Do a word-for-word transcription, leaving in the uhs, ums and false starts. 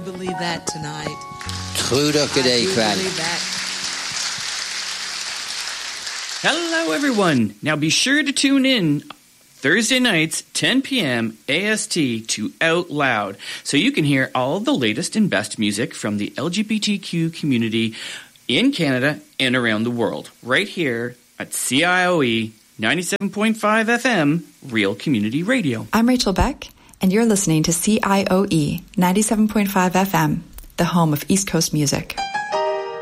you believe that tonight? True dat I day, do Cran. believe that. Hello, everyone. Now be sure to tune in Thursday nights, ten p.m. A S T to Out Loud, so you can hear all the latest and best music from the L G B T Q community in Canada and around the world, right here at C I O E ninety-seven point five F M, Real Community Radio. I'm Rachel Beck, and you're listening to C I O E ninety-seven point five F M, the home of East Coast music.